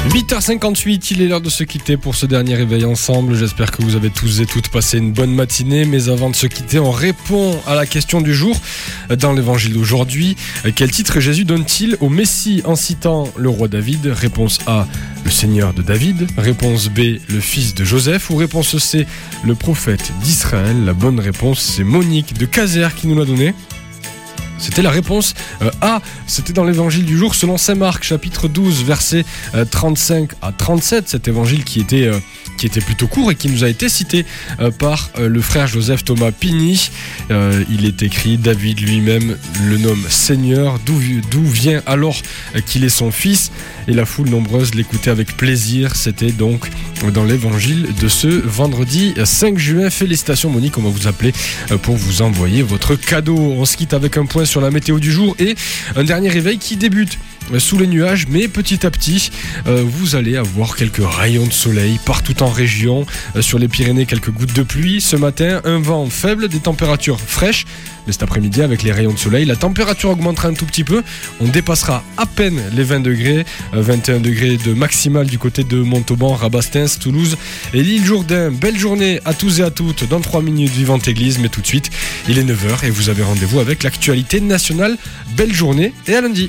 8h58, il est l'heure de se quitter pour ce dernier réveil ensemble. J'espère que vous avez tous et toutes passé une bonne matinée. Mais avant de se quitter, on répond à la question du jour dans l'évangile d'aujourd'hui. Quel titre Jésus donne-t-il au Messie en citant le roi David ? Réponse A, le Seigneur de David. Réponse B, le fils de Joseph. Ou réponse C, le prophète d'Israël. La bonne réponse, c'est Monique de Caser qui nous l'a donnée. C'était la réponse A, c'était dans l'évangile du jour selon Saint Marc, chapitre 12, versets 35 à 37, cet évangile qui était plutôt court et qui nous a été cité par le frère Joseph Thomas Pigny. Il est écrit, David lui-même le nomme Seigneur, d'où vient alors qu'il est son fils, et la foule nombreuse l'écoutait avec plaisir. C'était donc dans l'évangile de ce vendredi 5 juin. Félicitations Monique, on va vous appeler pour vous envoyer votre cadeau. On se quitte avec un point sur la météo du jour et un dernier réveil qui débute sous les nuages, mais petit à petit vous allez avoir quelques rayons de soleil partout en région, sur les Pyrénées quelques gouttes de pluie. Ce matin un vent faible, des températures fraîches, mais cet après-midi avec les rayons de soleil la température augmentera un tout petit peu, on dépassera à peine les 20 degrés, 21 degrés de maximal du côté de Montauban, Rabastens, Toulouse et l'île Jourdain. Belle journée à tous et à toutes. Dans 3 minutes Vivante Église, mais tout de suite il est 9h et vous avez rendez-vous avec l'actualité nationale. Belle journée et à lundi.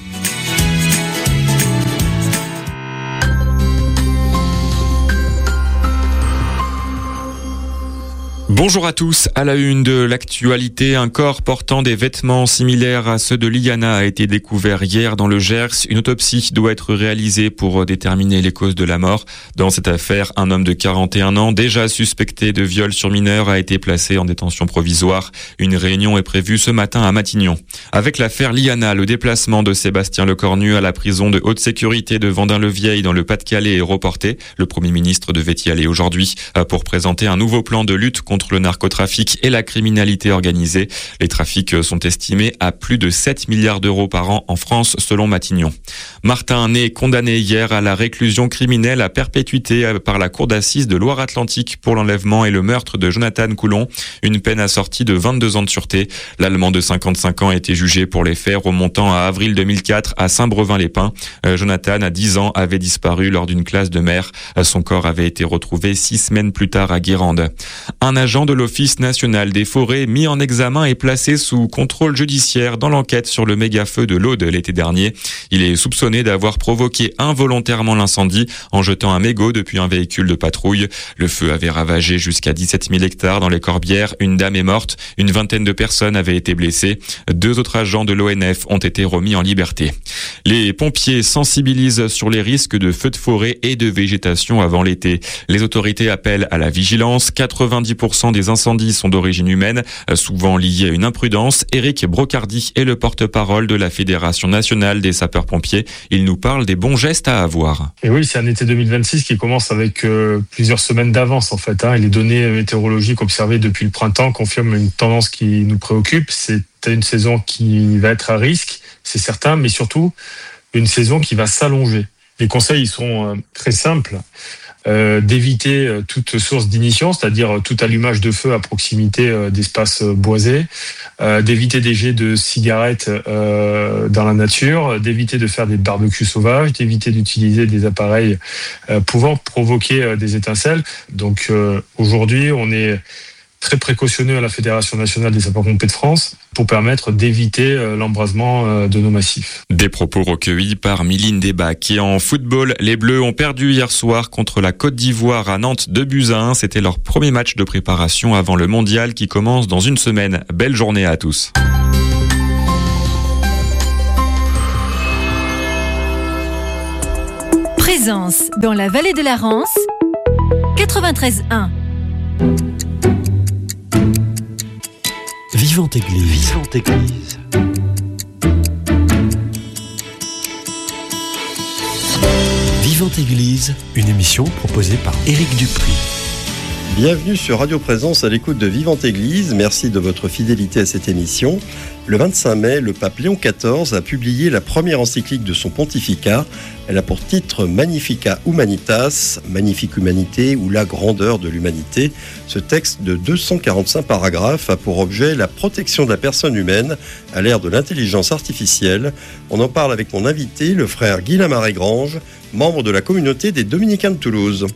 Bonjour à tous, à la une de l'actualité, un corps portant des vêtements similaires à ceux de Liana a été découvert hier dans le Gers. Une autopsie doit être réalisée pour déterminer les causes de la mort. Dans cette affaire, un homme de 41 ans, déjà suspecté de viol sur mineur, a été placé en détention provisoire. Une réunion est prévue ce matin à Matignon. Avec l'affaire Liana, le déplacement de Sébastien Lecornu à la prison de haute sécurité de Vendin-le-Vieil dans le Pas-de-Calais est reporté. Le Premier ministre devait y aller aujourd'hui pour présenter un nouveau plan de lutte contre le narcotrafic et la criminalité organisée. Les trafics sont estimés à plus de 7 milliards d'euros par an en France, selon Matignon. Martin Ney, condamné hier à la réclusion criminelle à perpétuité par la cour d'assises de Loire-Atlantique pour l'enlèvement et le meurtre de Jonathan Coulon. Une peine assortie de 22 ans de sûreté. L'Allemand de 55 ans a été jugé pour les faits remontant à avril 2004 à Saint-Brevin-les-Pins. Jonathan, à 10 ans, avait disparu lors d'une classe de mer. Son corps avait été retrouvé 6 semaines plus tard à Guérande. Un agent de l'Office national des forêts mis en examen et placé sous contrôle judiciaire dans l'enquête sur le méga-feu de l'Aude l'été dernier. Il est soupçonné d'avoir provoqué involontairement l'incendie en jetant un mégot depuis un véhicule de patrouille. Le feu avait ravagé jusqu'à 17 000 hectares dans les Corbières. Une dame est morte. Une vingtaine de personnes avaient été blessées. 2 autres agents de l'ONF ont été remis en liberté. Les pompiers sensibilisent sur les risques de feux de forêt et de végétation avant l'été. Les autorités appellent à la vigilance. 90% des incendies sont d'origine humaine, souvent liés à une imprudence. Éric Brocardi est le porte-parole de la Fédération nationale des sapeurs-pompiers. Il nous parle des bons gestes à avoir. Et oui, c'est un été 2026 qui commence avec plusieurs semaines d'avance en fait. Et les données météorologiques observées depuis le printemps confirment une tendance qui nous préoccupe. C'est une saison qui va être à risque, c'est certain, mais surtout une saison qui va s'allonger. Les conseils ils sont très simples. D'éviter toute source d'ignition, c'est-à-dire tout allumage de feu à proximité d'espaces boisés, d'éviter des jets de cigarettes dans la nature, d'éviter de faire des barbecues sauvages, d'éviter d'utiliser des appareils pouvant provoquer des étincelles. Donc aujourd'hui, on est très précautionneux à la Fédération nationale des sapeurs-pompiers de France pour permettre d'éviter l'embrasement de nos massifs. Des propos recueillis par Miline Desbacs. Et en football, les Bleus ont perdu hier soir contre la Côte d'Ivoire à Nantes 2-1. C'était leur premier match de préparation avant le mondial qui commence dans une semaine. Belle journée à tous. Présence dans la vallée de la Rance, 93.1. Vivante Église. Vivante Église. Vivante Église, une émission proposée par Éric Dupri. Bienvenue sur Radio Présence à l'écoute de Vivante Église. Merci de votre fidélité à cette émission. Le 25 mai, le pape Léon XIV a publié la première encyclique de son pontificat. Elle a pour titre Magnificat Humanitas, Magnifique Humanité ou la grandeur de l'humanité. Ce texte de 245 paragraphes a pour objet la protection de la personne humaine à l'ère de l'intelligence artificielle. On en parle avec mon invité, le frère Guy Lamaré-Grange, membre de la communauté des Dominicains de Toulouse.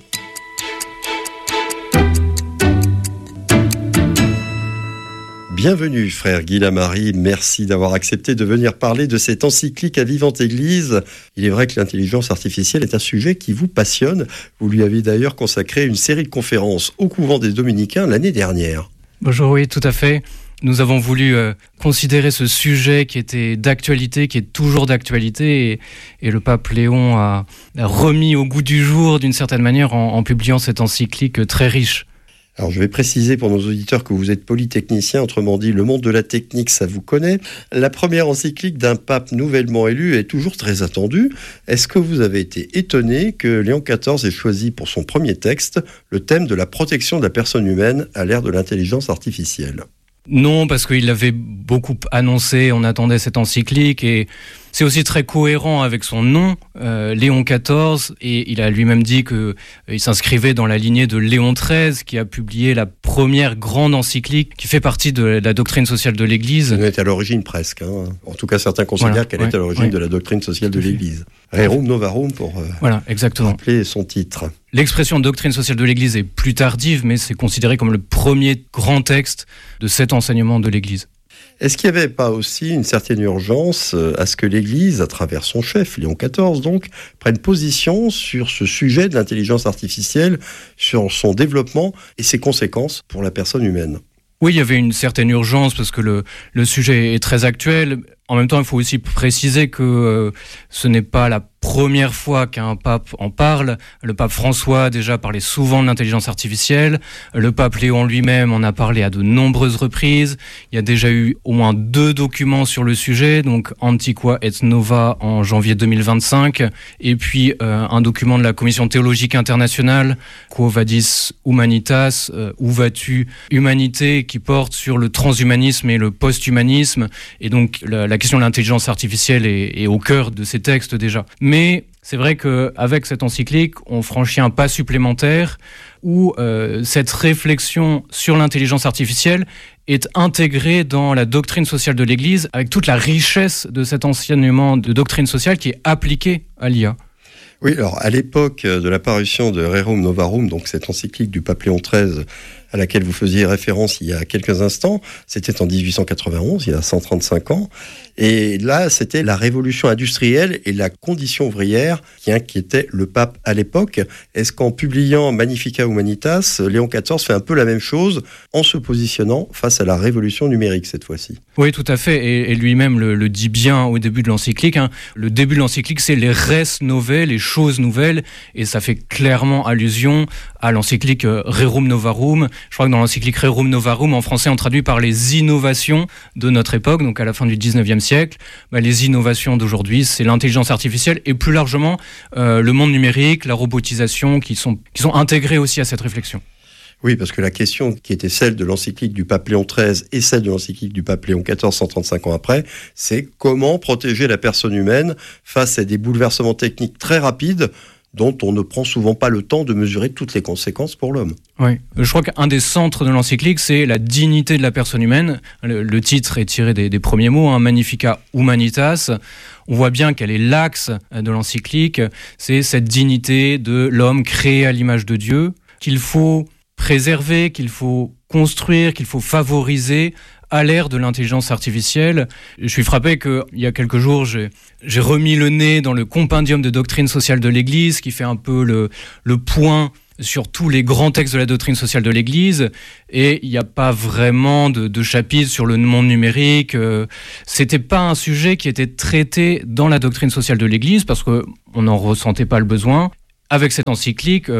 Bienvenue, frère Guy Lamaré. Merci d'avoir accepté de venir parler de cette encyclique à Vivante Église. Il est vrai que l'intelligence artificielle est un sujet qui vous passionne. Vous lui avez d'ailleurs consacré une série de conférences au couvent des Dominicains l'année dernière. Bonjour, oui, tout à fait. Nous avons voulu considérer ce sujet qui était d'actualité, qui est toujours d'actualité, et le pape Léon a remis au goût du jour, d'une certaine manière, en publiant cette encyclique très riche. Alors je vais préciser pour nos auditeurs que vous êtes polytechnicien, autrement dit le monde de la technique ça vous connaît. La première encyclique d'un pape nouvellement élu est toujours très attendue. Est-ce que vous avez été étonné que Léon XIV ait choisi pour son premier texte le thème de la protection de la personne humaine à l'ère de l'intelligence artificielle ? Non, parce qu'il l'avait beaucoup annoncé, on attendait cette encyclique, et c'est aussi très cohérent avec son nom, Léon XIV, et il a lui-même dit qu'il s'inscrivait dans la lignée de Léon XIII, qui a publié la première grande encyclique qui fait partie de la doctrine sociale de l'Église. Elle est à l'origine presque, hein. En tout cas certains considèrent qu'elle est à l'origine de la doctrine sociale de l'Église. Rerum Novarum pour rappeler son titre. L'expression doctrine sociale de l'Église est plus tardive, mais c'est considéré comme le premier grand texte de cet enseignement de l'Église. Est-ce qu'il n'y avait pas aussi une certaine urgence à ce que l'Église, à travers son chef, Léon XIV donc, prenne position sur ce sujet de l'intelligence artificielle, sur son développement et ses conséquences pour la personne humaine ? Oui, il y avait une certaine urgence parce que le sujet est très actuel. En même temps, il faut aussi préciser que ce n'est pas la première fois qu'un pape en parle. Le pape François déjà parlait souvent de l'intelligence artificielle. Le pape Léon lui-même en a parlé à de nombreuses reprises. Il y a déjà eu au moins 2 documents sur le sujet, donc Antiqua et Nova en janvier 2025, et puis un document de la Commission théologique internationale, Quo Vadis Humanitas, Où vas-tu Humanité, qui porte sur le transhumanisme et le post-humanisme, et donc la question de l'intelligence artificielle est au cœur de ces textes déjà. Mais c'est vrai qu'avec cette encyclique, on franchit un pas supplémentaire où cette réflexion sur l'intelligence artificielle est intégrée dans la doctrine sociale de l'Église, avec toute la richesse de cet enseignement de doctrine sociale qui est appliqué à l'IA. Oui, alors à l'époque de la parution de Rerum Novarum, donc cette encyclique du pape Léon XIII à laquelle vous faisiez référence il y a quelques instants, c'était en 1891, il y a 135 ans, et là c'était la révolution industrielle et la condition ouvrière qui inquiétait le pape à l'époque. Est-ce qu'en publiant Magnificat Humanitas, Léon XIV fait un peu la même chose en se positionnant face à la révolution numérique cette fois-ci ? Oui, tout à fait, et lui-même le dit bien au début de l'encyclique, hein. Le début de l'encyclique, c'est les res novae, les choses nouvelles, et ça fait clairement allusion à l'encyclique Rerum Novarum. Je crois que dans l'encyclique Rerum Novarum, en français, on traduit par les innovations de notre époque, donc à la fin du 19e siècle. Les innovations d'aujourd'hui, c'est l'intelligence artificielle et plus largement le monde numérique, la robotisation, qui sont intégrés aussi à cette réflexion. Oui, parce que la question qui était celle de l'encyclique du pape Léon XIII et celle de l'encyclique du pape Léon XIV 135 ans après, c'est comment protéger la personne humaine face à des bouleversements techniques très rapides dont on ne prend souvent pas le temps de mesurer toutes les conséquences pour l'homme. Oui, je crois qu'un des centres de l'encyclique, c'est la dignité de la personne humaine. Le titre est tiré des premiers mots, hein, Magnificat Humanitas. On voit bien quel est l'axe de l'encyclique, c'est cette dignité de l'homme créé à l'image de Dieu, qu'il faut préserver, qu'il faut construire, qu'il faut favoriser à l'ère de l'intelligence artificielle. Je suis frappé qu'il y a quelques jours, j'ai remis le nez dans le compendium de doctrine sociale de l'Église, qui fait un peu le point sur tous les grands textes de la doctrine sociale de l'Église, et il n'y a pas vraiment de chapitre sur le monde numérique. C'était pas un sujet qui était traité dans la doctrine sociale de l'Église, parce qu'on n'en ressentait pas le besoin. Avec cette encyclique,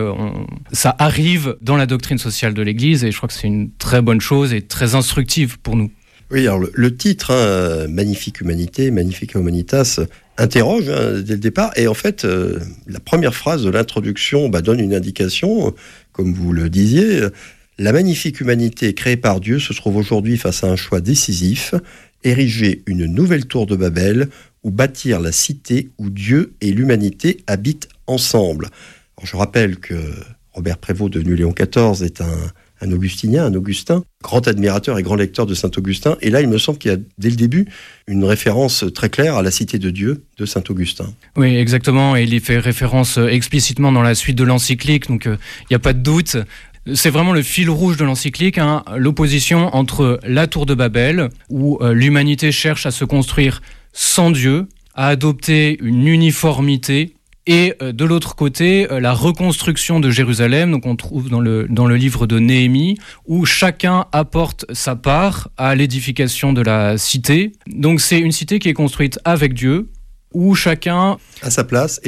ça arrive dans la doctrine sociale de l'Église, et je crois que c'est une très bonne chose et très instructive pour nous. Oui, alors le titre, Magnifique Humanité, Magnifica Humanitas, interroge dès le départ, et en fait, la première phrase de l'introduction donne une indication, comme vous le disiez, La magnifique humanité créée par Dieu se trouve aujourd'hui face à un choix décisif, ériger une nouvelle tour de Babel ou bâtir la cité où Dieu et l'humanité habitent ensemble. Alors, je rappelle que Robert Prévost, devenu Léon XIV, est un augustinien, un augustin, grand admirateur et grand lecteur de Saint-Augustin. Et là, il me semble qu'il y a, dès le début, une référence très claire à la cité de Dieu de Saint-Augustin. Oui, exactement. Et il y fait référence explicitement dans la suite de l'encyclique, donc il n'y a pas de doute. C'est vraiment le fil rouge de l'encyclique, l'opposition entre la tour de Babel, où l'humanité cherche à se construire sans Dieu, à adopter une uniformité, et de l'autre côté, la reconstruction de Jérusalem, donc on trouve dans le livre de Néhémie, où chacun apporte sa part à l'édification de la cité. Donc c'est une cité qui est construite avec Dieu, où chacun à sa place,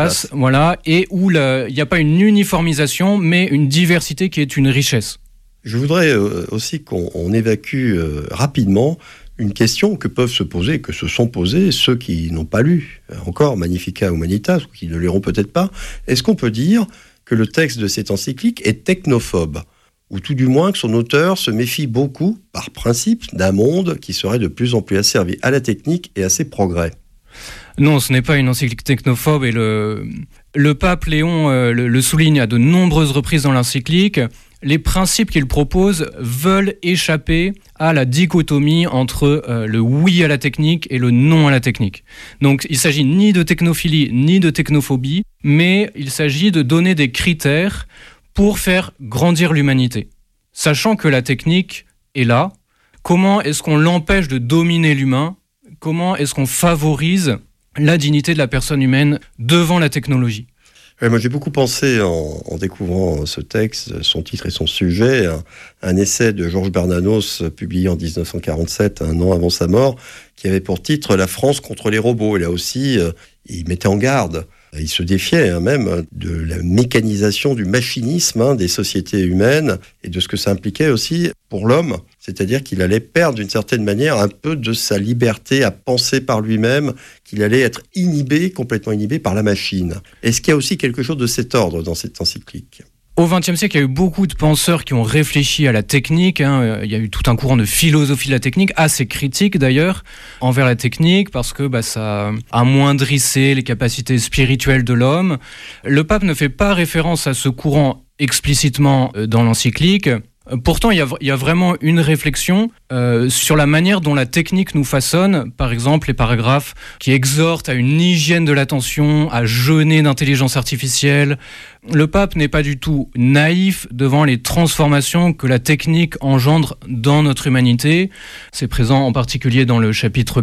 voilà, et où il n'y a pas une uniformisation, mais une diversité qui est une richesse. Je voudrais aussi qu'on évacue rapidement une question que peuvent se poser, que se sont posés ceux qui n'ont pas lu encore Magnificat Humanitas, ou qui ne liront peut-être pas. Est-ce qu'on peut dire que le texte de cette encyclique est technophobe, ou tout du moins que son auteur se méfie beaucoup, par principe, d'un monde qui serait de plus en plus asservi à la technique et à ses progrès? Non, ce n'est pas une encyclique technophobe, et le pape Léon le souligne à de nombreuses reprises dans l'encyclique. Les principes qu'il propose veulent échapper à la dichotomie entre le oui à la technique et le non à la technique. Donc il ne s'agit ni de technophilie ni de technophobie, mais il s'agit de donner des critères pour faire grandir l'humanité. Sachant que la technique est là, comment est-ce qu'on l'empêche de dominer l'humain? Comment est-ce qu'on favorise la dignité de la personne humaine devant la technologie? Ouais, moi j'ai beaucoup pensé en découvrant ce texte, son titre et son sujet, un essai de Georges Bernanos publié en 1947, un an avant sa mort, qui avait pour titre « La France contre les robots ». Et là aussi, il mettait en garde, il se défiait même de la mécanisation, du machinisme des sociétés humaines et de ce que ça impliquait aussi pour l'homme. C'est-à-dire qu'il allait perdre d'une certaine manière un peu de sa liberté à penser par lui-même, qu'il allait être complètement inhibé par la machine. Est-ce qu'il y a aussi quelque chose de cet ordre dans cette encyclique ? Au XXe siècle, il y a eu beaucoup de penseurs qui ont réfléchi à la technique. Il y a eu tout un courant de philosophie de la technique, assez critique d'ailleurs, envers la technique, parce que ça amoindrissait les capacités spirituelles de l'homme. Le pape ne fait pas référence à ce courant explicitement dans l'encyclique. Pourtant, il y a vraiment une réflexion sur la manière dont la technique nous façonne. Par exemple, les paragraphes qui exhortent à une hygiène de l'attention, à jeûner d'intelligence artificielle. Le pape n'est pas du tout naïf devant les transformations que la technique engendre dans notre humanité. C'est présent en particulier dans le chapitre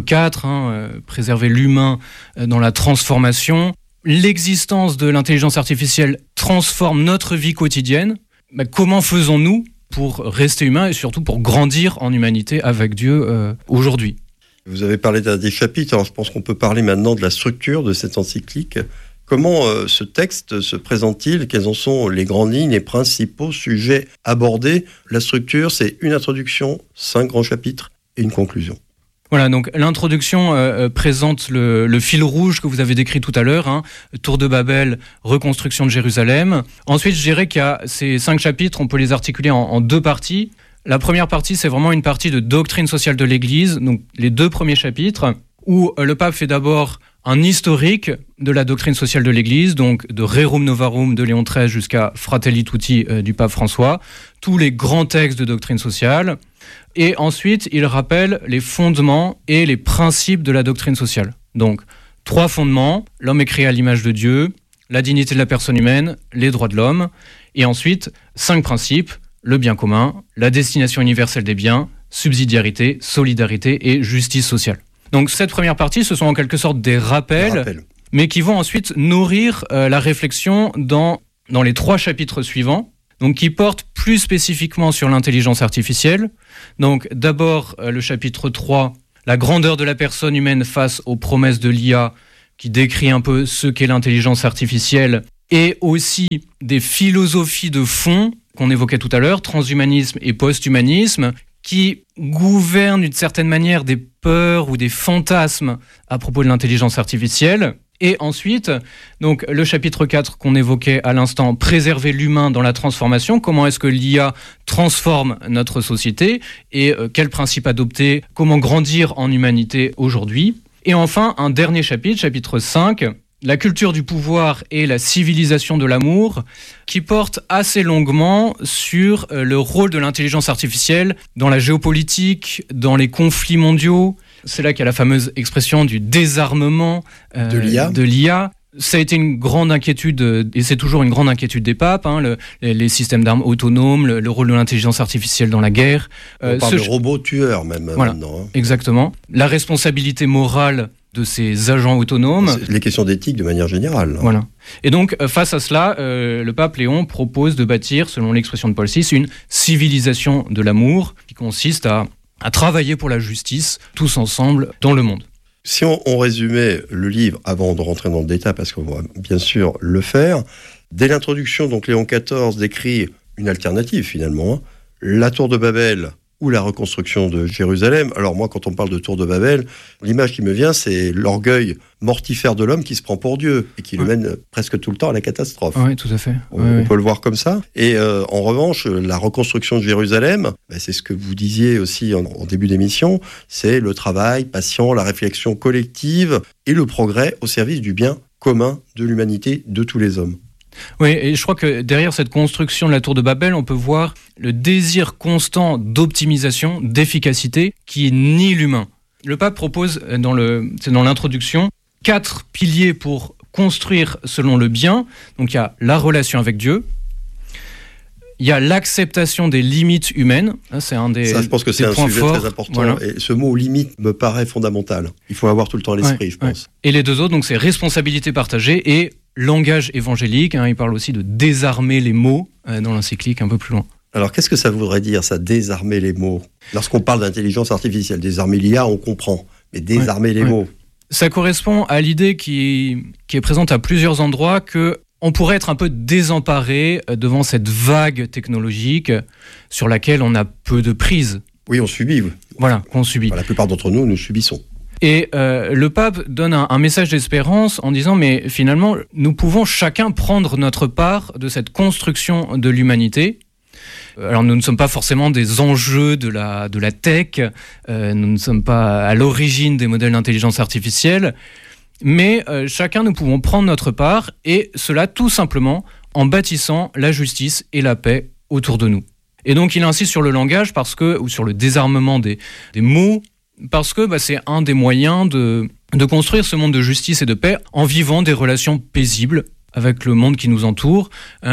4, préserver l'humain dans la transformation. L'existence de l'intelligence artificielle transforme notre vie quotidienne. Comment faisons-nous pour rester humain et surtout pour grandir en humanité avec Dieu aujourd'hui? Vous avez parlé d'un des chapitres, alors je pense qu'on peut parler maintenant de la structure de cette encyclique. Comment ce texte se présente-t-il? Quelles en sont les grandes lignes, les principaux sujets abordés? La structure, c'est une introduction, 5 grands chapitres et une conclusion. Voilà, donc l'introduction présente le fil rouge que vous avez décrit tout à l'heure, Tour de Babel, reconstruction de Jérusalem. Ensuite, je dirais qu'il y a ces 5 chapitres, on peut les articuler en 2 parties. La première partie, c'est vraiment une partie de doctrine sociale de l'Église, donc les 2 premiers chapitres, où le pape fait d'abord un historique de la doctrine sociale de l'Église, donc de Rerum Novarum de Léon XIII jusqu'à Fratelli Tutti du pape François, tous les grands textes de doctrine sociale. Et ensuite, il rappelle les fondements et les principes de la doctrine sociale. Donc, 3 fondements, l'homme est créé à l'image de Dieu, la dignité de la personne humaine, les droits de l'homme, et ensuite, 5 principes, le bien commun, la destination universelle des biens, subsidiarité, solidarité et justice sociale. Donc cette première partie, ce sont en quelque sorte des rappels, mais qui vont ensuite nourrir la réflexion dans les 3 chapitres suivants, donc qui portent plus spécifiquement sur l'intelligence artificielle. Donc d'abord le chapitre 3, la grandeur de la personne humaine face aux promesses de l'IA, qui décrit un peu ce qu'est l'intelligence artificielle, et aussi des philosophies de fond qu'on évoquait tout à l'heure, transhumanisme et posthumanisme, qui gouvernent d'une certaine manière des peurs ou des fantasmes à propos de l'intelligence artificielle. Et ensuite, donc le chapitre 4 qu'on évoquait à l'instant, préserver l'humain dans la transformation, comment est-ce que l'IA transforme notre société et quels principes adopter, comment grandir en humanité aujourd'hui. Et enfin, un dernier chapitre, chapitre 5, la culture du pouvoir et la civilisation de l'amour, qui porte assez longuement sur le rôle de l'intelligence artificielle dans la géopolitique, dans les conflits mondiaux. C'est là qu'il y a la fameuse expression du désarmement de l'IA. Ça a été une grande inquiétude, et c'est toujours une grande inquiétude des papes, les systèmes d'armes autonomes, le rôle de l'intelligence artificielle dans la guerre. On parle de robots tueurs même voilà, maintenant. Exactement. La responsabilité morale de ces agents autonomes. C'est les questions d'éthique de manière générale. Voilà. Et donc, face à cela, le pape Léon propose de bâtir, selon l'expression de Paul VI, une civilisation de l'amour qui consiste à travailler pour la justice, tous ensemble, dans le monde. Si on résumait le livre, avant de rentrer dans le détail, parce qu'on va bien sûr le faire, dès l'introduction, donc Léon XIV décrit une alternative finalement, la tour de Babel ou la reconstruction de Jérusalem. Alors moi, quand on parle de tour de Babel, l'image qui me vient, c'est l'orgueil mortifère de l'homme qui se prend pour Dieu et qui le mène presque tout le temps à la catastrophe. Oui, tout à fait. On peut le voir comme ça. Et en revanche, la reconstruction de Jérusalem, c'est ce que vous disiez aussi en début d'émission, c'est le travail patient, la réflexion collective et le progrès au service du bien commun de l'humanité, de tous les hommes. Oui, et je crois que derrière cette construction de la tour de Babel, on peut voir le désir constant d'optimisation, d'efficacité, qui nie l'humain. Le pape propose, c'est dans l'introduction, 4 piliers pour construire selon le bien. Donc il y a la relation avec Dieu, il y a l'acceptation des limites humaines. C'est un des Ça, je pense que c'est un sujet forts. Très important. Voilà. Et ce mot limite me paraît fondamental. Il faut avoir tout le temps à l'esprit, je pense. Et les deux autres, donc c'est responsabilité partagée et langage évangélique. Il parle aussi de désarmer les mots dans l'encyclique un peu plus loin. Alors, qu'est-ce que ça voudrait dire, ça, désarmer les mots ? Lorsqu'on parle d'intelligence artificielle, désarmer l'IA, on comprend. Mais désarmer les mots... Ça correspond à l'idée qui est présente à plusieurs endroits que on pourrait être un peu désemparé devant cette vague technologique sur laquelle on a peu de prise. Oui, on subit. Voilà, qu'on subit. La plupart d'entre nous, nous subissons. Et le pape donne un message d'espérance en disant, mais finalement, nous pouvons chacun prendre notre part de cette construction de l'humanité. Alors nous ne sommes pas forcément des enjeux de la tech, nous ne sommes pas à l'origine des modèles d'intelligence artificielle, mais chacun nous pouvons prendre notre part, et cela tout simplement en bâtissant la justice et la paix autour de nous. Et donc il insiste sur le langage ou sur le désarmement des mots, parce que c'est un des moyens de construire ce monde de justice et de paix en vivant des relations paisibles avec le monde qui nous entoure.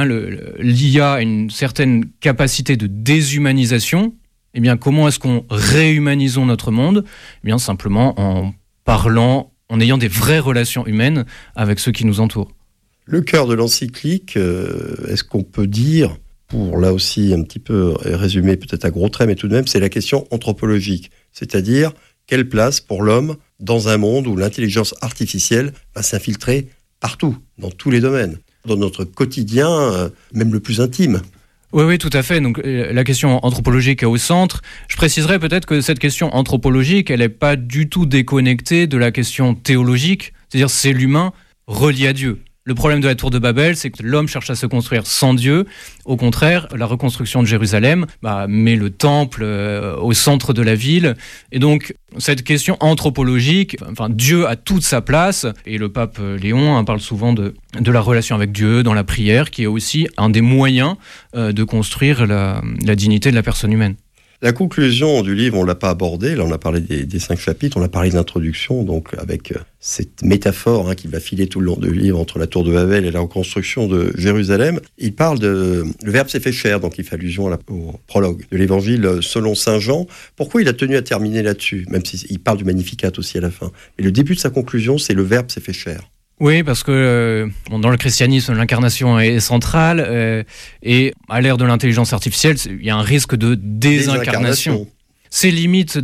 L'IA a une certaine capacité de déshumanisation. Eh bien, comment est-ce qu'on réhumanisons notre monde ? Eh bien, simplement en parlant, en ayant des vraies relations humaines avec ceux qui nous entourent. Le cœur de l'encyclique, est-ce qu'on peut dire, pour là aussi un petit peu résumer peut-être à gros traits, mais tout de même, c'est la question anthropologique. C'est-à-dire, quelle place pour l'homme dans un monde où l'intelligence artificielle va s'infiltrer partout, dans tous les domaines, dans notre quotidien, même le plus intime. Oui, tout à fait. Donc, la question anthropologique est au centre. Je préciserai peut-être que cette question anthropologique, elle n'est pas du tout déconnectée de la question théologique. C'est-à-dire, c'est l'humain relié à Dieu. Le problème de la tour de Babel, c'est que l'homme cherche à se construire sans Dieu. Au contraire, la reconstruction de Jérusalem met le temple au centre de la ville. Et donc, cette question anthropologique, Dieu a toute sa place. Et le pape Léon parle souvent de la relation avec Dieu dans la prière, qui est aussi un des moyens de construire la dignité de la personne humaine. La conclusion du livre, on ne l'a pas abordée. Là, on a parlé des 5 chapitres, on a parlé d'introduction, donc avec cette métaphore qui va filer tout le long du livre entre la tour de Babel et la reconstruction de Jérusalem. Il parle le Verbe s'est fait chair, donc il fait allusion au prologue de l'évangile selon saint Jean. Pourquoi il a tenu à terminer là-dessus, même s'il parle du Magnificat aussi à la fin. Mais le début de sa conclusion, c'est le Verbe s'est fait chair. Oui, parce que dans le christianisme, l'incarnation est centrale et à l'ère de l'intelligence artificielle, il y a un risque de désincarnation. Ces limites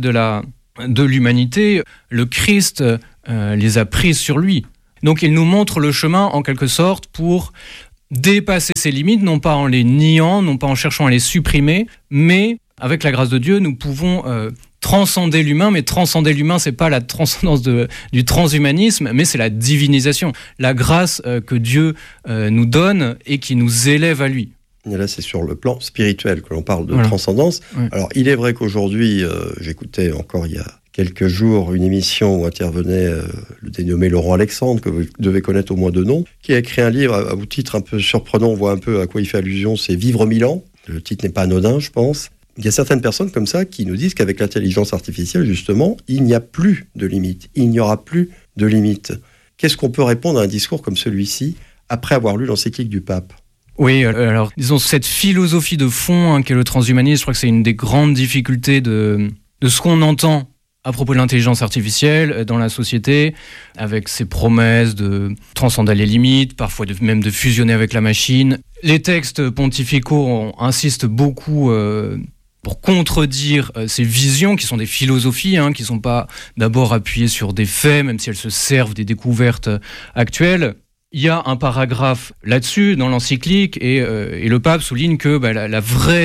de l'humanité, le Christ les a prises sur lui. Donc il nous montre le chemin en quelque sorte pour dépasser ces limites, non pas en les niant, non pas en cherchant à les supprimer, mais avec la grâce de Dieu, nous pouvons transcender l'humain, mais transcender l'humain, c'est pas la transcendance du transhumanisme, mais c'est la divinisation, la grâce que Dieu nous donne et qui nous élève à lui. Et là, c'est sur le plan spirituel que l'on parle de transcendance. Oui. Alors, il est vrai qu'aujourd'hui, j'écoutais encore il y a quelques jours une émission où intervenait le dénommé Laurent Alexandre, que vous devez connaître au moins de nom, qui a écrit un livre à titre un peu surprenant, on voit un peu à quoi il fait allusion, c'est « Vivre 1000 ans ». Le titre n'est pas anodin, je pense. Il y a certaines personnes comme ça qui nous disent qu'avec l'intelligence artificielle, justement, il n'y a plus de limites. Il n'y aura plus de limites. Qu'est-ce qu'on peut répondre à un discours comme celui-ci après avoir lu l'encyclique du pape ? Oui, alors disons cette philosophie de fond qu'est le transhumanisme, je crois que c'est une des grandes difficultés de ce qu'on entend à propos de l'intelligence artificielle dans la société, avec ses promesses de transcender les limites, parfois même de fusionner avec la machine. Les textes pontificaux insistent beaucoup pour contredire ces visions qui sont des philosophies, qui ne sont pas d'abord appuyées sur des faits, même si elles se servent des découvertes actuelles. Il y a un paragraphe là-dessus dans l'encyclique et le pape souligne que le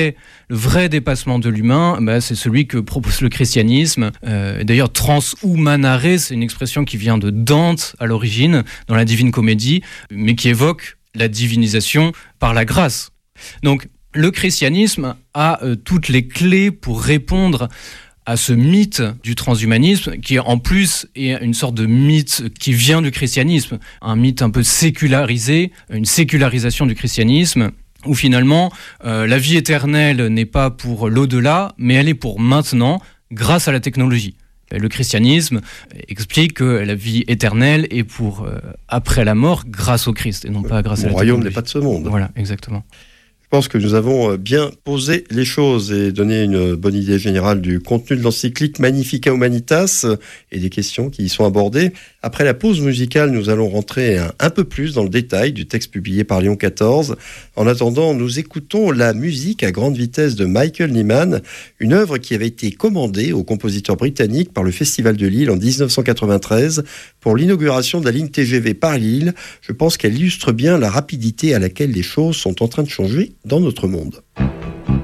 vrai dépassement de l'humain, c'est celui que propose le christianisme. D'ailleurs, transhumanare, c'est une expression qui vient de Dante à l'origine, dans la Divine Comédie, mais qui évoque la divinisation par la grâce. Donc, le christianisme a toutes les clés pour répondre à ce mythe du transhumanisme, qui en plus est une sorte de mythe qui vient du christianisme, un mythe un peu sécularisé, une sécularisation du christianisme, où finalement la vie éternelle n'est pas pour l'au-delà, mais elle est pour maintenant, grâce à la technologie. Le christianisme explique que la vie éternelle est pour après la mort, grâce au Christ, et non pas grâce à la technologie. Le royaume n'est pas de ce monde. Voilà, exactement. Je pense que nous avons bien posé les choses et donné une bonne idée générale du contenu de l'encyclique Magnificat Humanitas et des questions qui y sont abordées. Après la pause musicale, nous allons rentrer un peu plus dans le détail du texte publié par Léon XIV. En attendant, nous écoutons la musique à grande vitesse de Michael Nyman, une œuvre qui avait été commandée au compositeur britannique par le Festival de Lille en 1993 pour l'inauguration de la ligne TGV Paris-Lille. Je pense qu'elle illustre bien la rapidité à laquelle les choses sont en train de changer dans notre monde.